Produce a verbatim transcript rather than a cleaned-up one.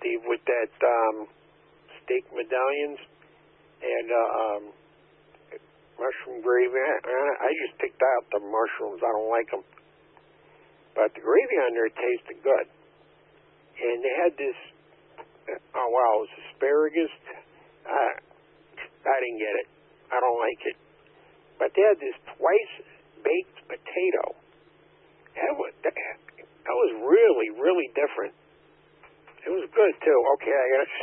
Steve, with that um, steak medallions and uh, um, mushroom gravy. I, I just picked out the mushrooms. I don't like them. But the gravy on there tasted good. And they had this, oh, wow, it was asparagus. Uh, I didn't get it. I don't like it. But they had this twice-baked potato. That was, that, that was really, really different. It was good, too. Okay, I got to